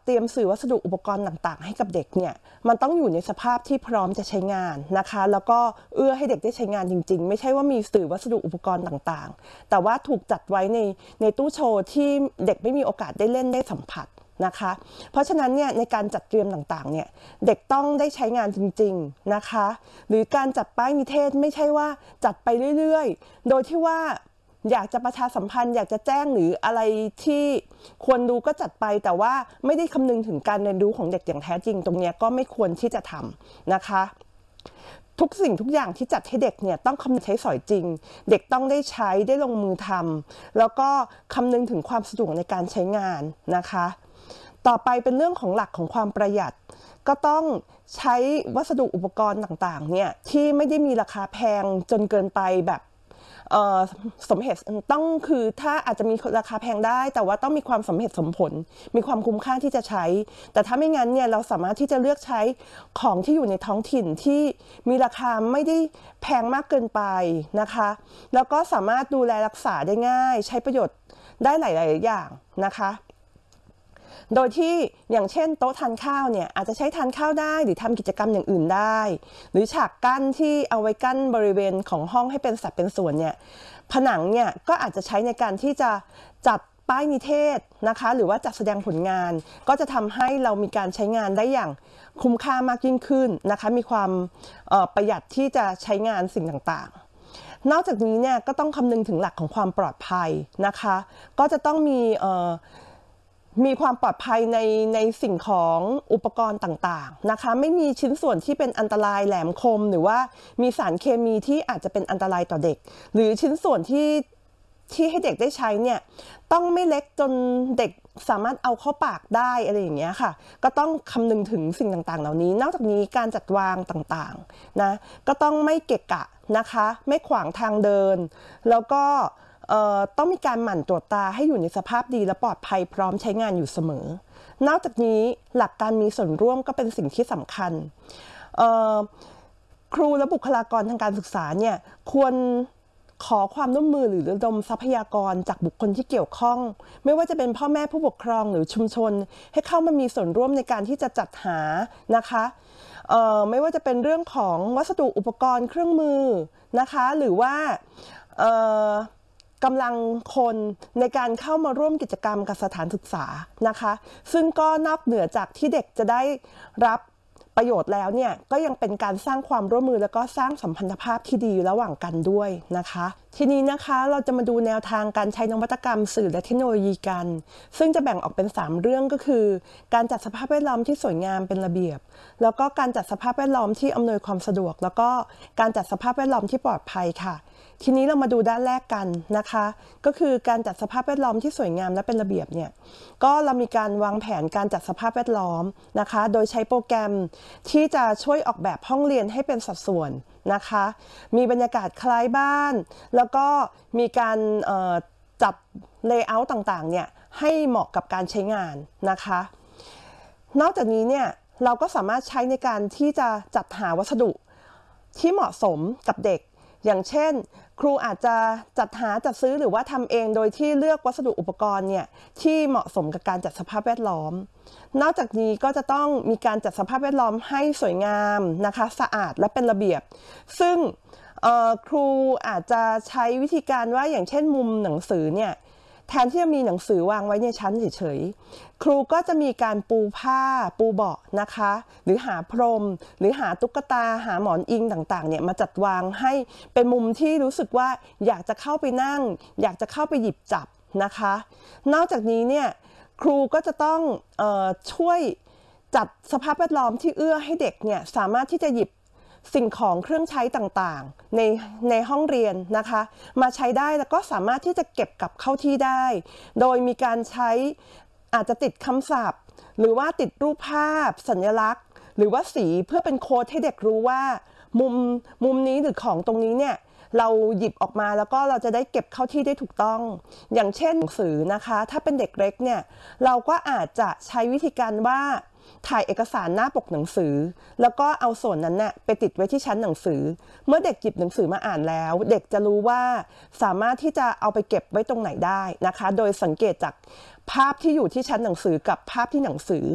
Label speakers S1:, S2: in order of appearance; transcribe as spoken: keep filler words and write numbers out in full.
S1: เตรียมสื่อวัสดุอุปกรณ์ต่างๆให้กับเด็กเนี่ยมันต้องอยู่ในสภาพที่พร้อมจะใช้งานนะคะแล้วก็เอื้อให้เด็กได้ใช้งานจริงๆไม่ใช่ว่ามีสื่อวัสดุอุปกรณ์ต่างๆแต่ว่าถูกจัดไว้ในในตู้โชว์ที่เด็กไม่มีโอกาสได้เล่นได้สัมผัสนะคะเพราะฉะนั้นเนี่ยในการจัดเตรียมต่างๆเนี่ยเด็กต้องได้ใช้งานจริงๆนะคะหรือการจัดป้ายนิเทศไม่ใช่ว่าจัดไปเรื่อยๆโดยที่ว่าอยากจะประชาสัมพันธ์อยากจะแจ้งหรืออะไรที่ควรดูก็จัดไปแต่ว่าไม่ได้คำนึงถึงการเรียนรู้ของเด็กอย่างแท้จริงตรงนี้ก็ไม่ควรที่จะทำนะคะทุกสิ่งทุกอย่างที่จัดให้เด็กเนี่ยต้องคำนึงใช้สอยจริงเด็กต้องได้ใช้ได้ลงมือทำแล้วก็คำนึงถึงความสะดวกในการใช้งานนะคะต่อไปเป็นเรื่องของหลักของความประหยัดก็ต้องใช้วัสดุอุปกรณ์ต่างๆเนี่ยที่ไม่ได้มีราคาแพงจนเกินไปแบบสมเหตุต้องคือถ้าอาจจะมีราคาแพงได้แต่ว่าต้องมีความสมเหตุสมผลมีความคุ้มค่าที่จะใช้แต่ถ้าไม่งั้นเนี่ยเราสามารถที่จะเลือกใช้ของที่อยู่ในท้องถิ่นที่มีราคาไม่ได้แพงมากเกินไปนะคะแล้วก็สามารถดูแลรักษาได้ง่ายใช้ประโยชน์ได้หลายๆอย่างนะคะโดยที่อย่างเช่นโต๊ะทานข้าวเนี่ยอาจจะใช้ทานข้าวได้หรือทำกิจกรรมอย่างอื่นได้หรือฉากกั้นที่เอาไว้กั้นบริเวณของห้องให้เป็นสัดเป็นส่วนเนี่ยผนังเนี่ยก็อาจจะใช้ในการที่จะจัดป้ายนิเทศนะคะหรือว่าจัดแสดงผลงานก็จะทำให้เรามีการใช้งานได้อย่างคุ้มค่ามากยิ่งขึ้นนะคะมีความประหยัดที่จะใช้งานสิ่งต่างๆนอกจากนี้เนี่ยก็ต้องคำนึงถึงหลักของความปลอดภัยนะคะก็จะต้องมีมีความปลอดภัยในในสิ่งของอุปกรณ์ต่างๆนะคะไม่มีชิ้นส่วนที่เป็นอันตรายแหลมคมหรือว่ามีสารเคมีที่อาจจะเป็นอันตรายต่อเด็กหรือชิ้นส่วนที่ที่ให้เด็กได้ใช้เนี่ยต้องไม่เล็กจนเด็กสามารถเอาเข้าปากได้อะไรอย่างเงี้ยค่ะก็ต้องคำนึงถึงสิ่งต่างๆเหล่านี้นอกจากนี้การจัดวางต่างๆนะก็ต้องไม่เกะกะนะคะไม่ขวางทางเดินแล้วก็ต้องมีการหมั่นตรวจตาให้อยู่ในสภาพดีและปลอดภัยพร้อมใช้งานอยู่เสมอนอกจากนี้หลักการมีส่วนร่วมก็เป็นสิ่งที่สำคัญครูและบุคลากรทางการศึกษาเนี่ยควรขอความร่วมมือหรือระดมทรัพยากรจากบุคคลที่เกี่ยวข้องไม่ว่าจะเป็นพ่อแม่ผู้ปกครองหรือชุมชนให้เข้ามามีส่วนร่วมในการที่จะจัดหานะคะไม่ว่าจะเป็นเรื่องของวัสดุอุปกรณ์เครื่องมือนะคะหรือว่ากำลังคนในการเข้ามาร่วมกิจกรรมกับสถานศึกษานะคะซึ่งก็นอกเหนือจากที่เด็กจะได้รับประโยชน์แล้วเนี่ยก็ยังเป็นการสร้างความร่วมมือแล้วก็สร้างสัมพันธภาพที่ดีระหว่างกันด้วยนะคะทีนี้นะคะเราจะมาดูแนวทางการใช้นวัตกรรมสื่อและเทคโนโลยีกันซึ่งจะแบ่งออกเป็นสามเรื่องก็คือการจัดสภาพแวดล้อมที่สวยงามเป็นระเบียบแล้วก็การจัดสภาพแวดล้อมที่อำนวยความสะดวกแล้วก็การจัดสภาพแวดล้อมที่ปลอดภัยค่ะทีนี้เรามาดูด้านแรกกันนะคะก็คือการจัดสภาพแวดล้อมที่สวยงามและเป็นระเบียบเนี่ยก็เรามีการวางแผนการจัดสภาพแวดล้อมนะคะโดยใช้โปรแกรมที่จะช่วยออกแบบห้องเรียนให้เป็นสัดส่วนนะคะมีบรรยากาศคล้ายบ้านแล้วก็มีการจัดเลเยอร์ต่างๆเนี่ยให้เหมาะกับการใช้งานนะคะนอกจากนี้เนี่ยเราก็สามารถใช้ในการที่จะจัดหาวัสดุที่เหมาะสมกับเด็กอย่างเช่นครูอาจจะจัดหาจัดซื้อหรือว่าทำเองโดยที่เลือกวัสดุอุปกรณ์เนี่ยที่เหมาะสมกับการจัดสภาพแวดล้อมนอกจากนี้ก็จะต้องมีการจัดสภาพแวดล้อมให้สวยงามนะคะสะอาดและเป็นระเบียบซึ่งครูอาจจะใช้วิธีการว่าอย่างเช่นมุมหนังสือเนี่ยแทนที่จะมีหนังสือวางไว้ในชั้นเฉยๆครูก็จะมีการปูผ้าปูเบาะนะคะหรือหาพรมหรือหาตุ๊กตาหาหมอนอิงต่างๆเนี่ยมาจัดวางให้เป็นมุมที่รู้สึกว่าอยากจะเข้าไปนั่งอยากจะเข้าไปหยิบจับนะคะนอกจากนี้เนี่ยครูก็จะต้องเอ่อช่วยจัดสภาพแวดล้อมที่เอื้อให้เด็กเนี่ยสามารถที่จะหยิบสิ่งของเครื่องใช้ต่างๆในในห้องเรียนนะคะมาใช้ได้แล้วก็สามารถที่จะเก็บกลับเข้าที่ได้โดยมีการใช้อาจจะติดคำศัพท์หรือว่าติดรูปภาพสัญลักษณ์หรือว่าสีเพื่อเป็นโค้ดให้เด็กรู้ว่ามุมมุมนี้หรือของตรงนี้เนี่ยเราหยิบออกมาแล้วก็เราจะได้เก็บเข้าที่ได้ถูกต้องอย่างเช่นหนังสือนะคะถ้าเป็นเด็กเล็กเนี่ยเราก็อาจจะใช้วิธีการว่าถ่ายเอกสารหน้าปกหนังสือแล้วก็เอาส่วนนั้นน่ะไปติดไว้ที่ชั้นหนังสือเมื่อเด็กหยิบหนังสือมาอ่านแล้วเด็กจะรู้ว่าสามารถที่จะเอาไปเก็บไว้ตรงไหนได้นะคะโดยสังเกตจากภาพที่อยู่ที่ชั้นหนังสือกับภาพที่หนังสือ